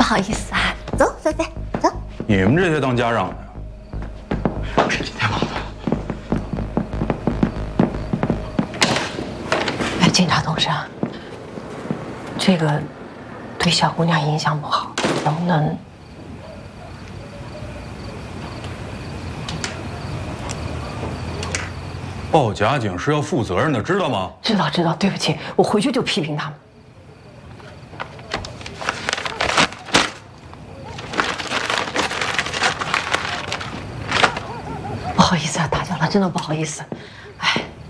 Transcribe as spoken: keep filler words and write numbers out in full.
好意思啊，走，菲菲，走。 你们这些当家长的， 这几天忙的。 哎，警察同志啊，这个对小姑娘影响不好，能不能？ 报假警是要负责任的，知道吗？ 知道知道，对不起，我回去就批评他们。不好意思啊，打搅了，真的不好意思。